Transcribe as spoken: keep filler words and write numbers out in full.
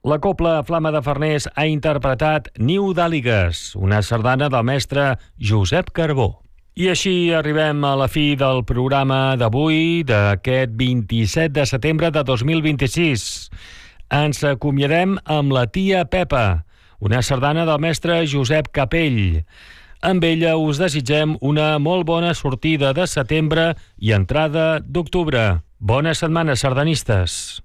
La Cobla Flama de Farners ha interpretat Niu d'Àligues, una sardana del mestre Josep Carbó. I així arribem a la fi del programa d'avui, d'aquest vint-i-set de setembre de dos mil vint-i-sis. Ens acomiadem amb la Tia Pepa, una sardana del mestre Josep Capell. Amb ella us desitgem una molt bona sortida de setembre i entrada d'octubre. Bona setmana, sardanistes!